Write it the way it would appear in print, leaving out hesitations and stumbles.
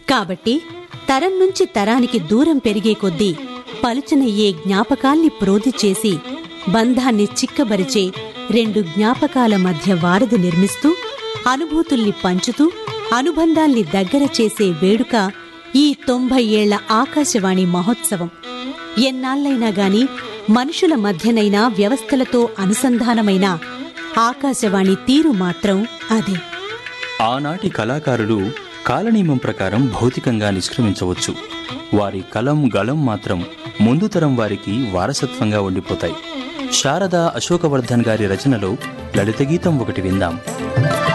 కాబట్టి తరం నుంచి తరానికి దూరం పెరిగే కొద్దీ పలుచనయ్యే జ్ఞాపకాల్ని ప్రోధి చేసి బంధాన్ని చిక్కబరిచే రెండు జ్ఞాపకాల మధ్య వారధి నిర్మిస్తూ అనుభూతుల్ని పంచుతూ అనుబంధాల్ని దగ్గర చేసే వేడుక ఈ 90 ఏళ్ల ఆకాశవాణి మహోత్సవం. ఎన్నాళ్లైనా గాని మనుషుల మధ్యనైనా వ్యవస్థలతో అనుసంధానమైన ఆకాశవాణి తీరు మాత్రం అదే. ఆనాటి కళాకారులు కాలనియమం ప్రకారం భౌతికంగా నిష్క్రమించవచ్చు. వారి కలం గళం మాత్రం ముందు తరం వారికి వారసత్వంగా ఉండిపోతాయి. శారదా అశోకవర్ధన్ గారి రచనలో లలిత గీతం ఒకటి విందాం.